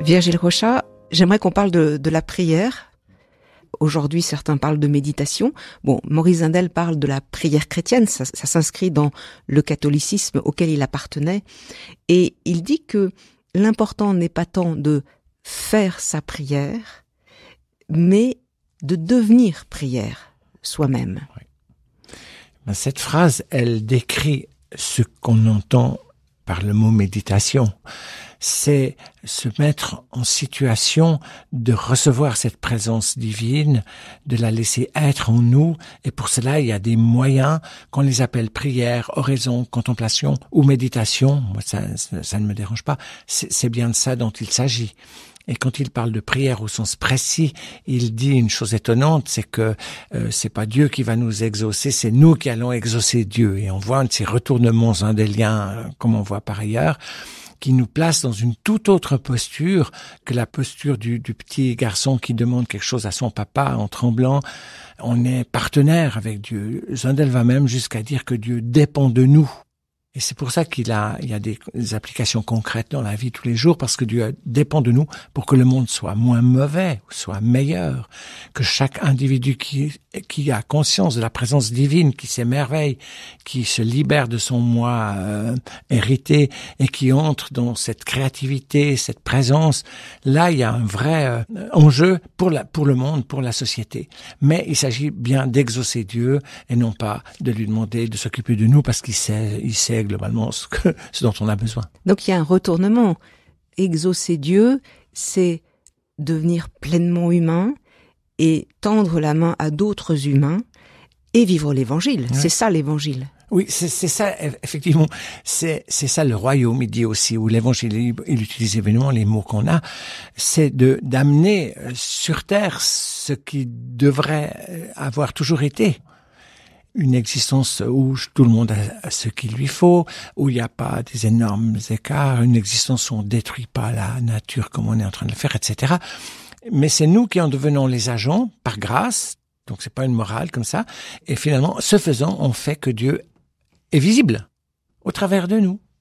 Virgile Rocha, j'aimerais qu'on parle de la prière. Aujourd'hui, certains parlent de méditation. Bon, Maurice Zindel parle de la prière chrétienne. Ça s'inscrit dans le catholicisme auquel il appartenait. Et il dit que l'important n'est pas tant de faire sa prière, mais de devenir prière soi-même. Oui. Cette phrase, elle décrit ce qu'on entend par le mot méditation. C'est se mettre en situation de recevoir cette présence divine, de la laisser être en nous. Et pour cela, il y a des moyens qu'on les appelle prière, oraison, contemplation ou méditation. Moi, ça ne me dérange pas. C'est bien de ça dont il s'agit. Et quand il parle de prière au sens précis, il dit une chose étonnante, c'est que c'est pas Dieu qui va nous exaucer, c'est nous qui allons exaucer Dieu. Et on voit un de ces retournements zindéliens, comme on voit par ailleurs, qui nous place dans une toute autre posture que la posture du petit garçon qui demande quelque chose à son papa en tremblant. On est partenaire avec Dieu. Zindel va même jusqu'à dire que Dieu dépend de nous. Et c'est pour ça il y a des applications concrètes dans la vie tous les jours, parce que Dieu dépend de nous pour que le monde soit moins mauvais, soit meilleur, que chaque individu qui a conscience de la présence divine, qui s'émerveille, qui se libère de son moi hérité et qui entre dans cette créativité, cette présence. Là, il y a un vrai enjeu pour le monde, pour la société. Mais il s'agit bien d'exaucer Dieu et non pas de lui demander de s'occuper de nous parce qu'il sait globalement ce dont on a besoin. Donc il y a un retournement. Exaucer Dieu, c'est devenir pleinement humain et tendre la main à d'autres humains et vivre l'évangile. Ouais. C'est ça l'évangile. Oui, c'est ça, effectivement. C'est ça le royaume, il dit aussi, ou l'évangile, il utilise évidemment les mots qu'on a. C'est d'amener sur terre ce qui devrait avoir toujours été. Une existence où tout le monde a ce qu'il lui faut, où il n'y a pas des énormes écarts, une existence où on ne détruit pas la nature comme on est en train de le faire, etc. Mais c'est nous qui en devenons les agents, par grâce, donc c'est pas une morale comme ça, et finalement, ce faisant, on fait que Dieu est visible au travers de nous.